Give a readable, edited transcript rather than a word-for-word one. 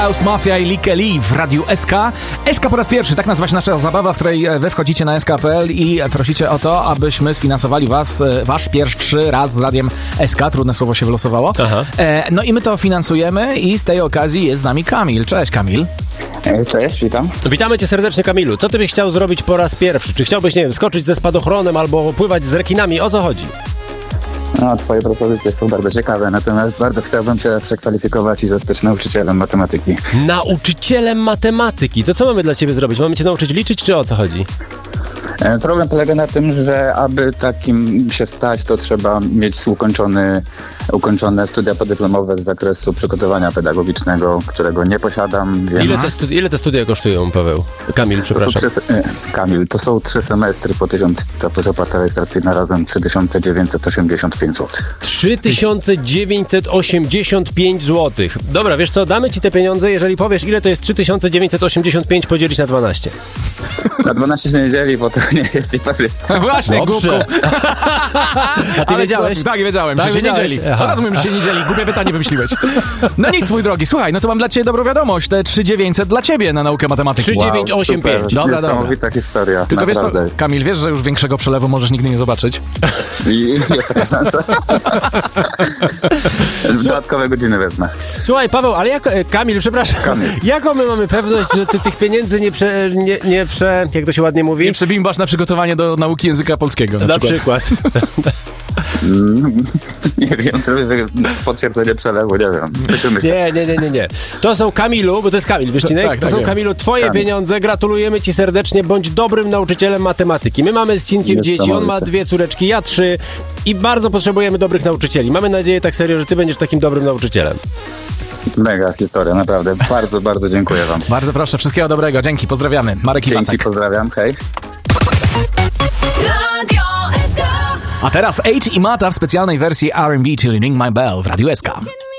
House Mafia i Likke Lee w Radiu SK. SK po raz pierwszy, tak nazywa się nasza zabawa, w której wy wchodzicie na sk.pl i prosicie o to, abyśmy sfinansowali wasz pierwszy raz z Radiem SK. Trudne słowo się wylosowało. No i my to finansujemy i z tej okazji jest z nami Kamil. Cześć, Kamil. Cześć, witam. Witamy cię serdecznie, Kamilu. Co ty byś chciał zrobić po raz pierwszy? Czy chciałbyś, nie wiem, skoczyć ze spadochronem albo pływać z rekinami? O co chodzi? No, twoje propozycje są bardzo ciekawe, natomiast bardzo chciałbym się przekwalifikować i zostać nauczycielem matematyki. Nauczycielem matematyki? To co mamy dla ciebie zrobić? Mamy cię nauczyć liczyć, czy o co chodzi? Problem polega na tym, że aby takim się stać, to trzeba mieć ukończone studia podyplomowe z zakresu przygotowania pedagogicznego, którego nie posiadam. Ile te studia kosztują, Paweł? Kamil, przepraszam. To są 3 semestry po 1000, ta opłata rejestracyjna razem 3985 zł. 3985 zł. Dobra, wiesz co, damy ci te pieniądze, jeżeli powiesz, ile to jest 3985 podzielić na 12. Na 12 się nie dzieli, bo to nie jest parzysta. Właśnie, głupku. A ty wiedziałeś? Tak, wiedziałem, Tak, że się nie dzieli. Od razu mówię, że się nie dzieli. Głupie pytanie wymyśliłeś. No nic, mój drogi, słuchaj, no to mam dla ciebie dobrą wiadomość. Te 3900 dla ciebie na naukę matematyki. 3985. Dobra. Niesamowita historia. Tylko naprawdę. wiesz co, Kamil, wiesz, że już większego przelewu możesz nigdy nie zobaczyć? I jest taka szansa. Dodatkowe godziny wezmę. Słuchaj, Paweł, ale Kamil, przepraszam. Kamil. Jaką my mamy pewność, że ty tych pieniędzy jak to się ładnie mówi? Nie przebimbasz na przygotowanie do nauki języka polskiego. Na przykład. Nie wiem, to jest potwierdzenie przelewu, nie wiem. Nie. To są, Kamilu, bo to jest Kamil, wiesz, Cinek? Tak, to są, wiem. Kamilu, twoje Kamil. pieniądze. Gratulujemy ci serdecznie. Bądź dobrym nauczycielem matematyki. My mamy z Cinkiem dzieci, on ma 2 córeczki, ja 3 i bardzo potrzebujemy dobrych nauczycieli. Mamy nadzieję, tak serio, że ty będziesz takim dobrym nauczycielem. Mega historia, naprawdę. Bardzo, bardzo dziękuję wam. Bardzo proszę, wszystkiego dobrego. Dzięki, pozdrawiamy. Marek Dzięki, Iwacek. pozdrawiam, hej. A teraz H i Mata w specjalnej wersji R&B Tuning My Bell w Radiu SK.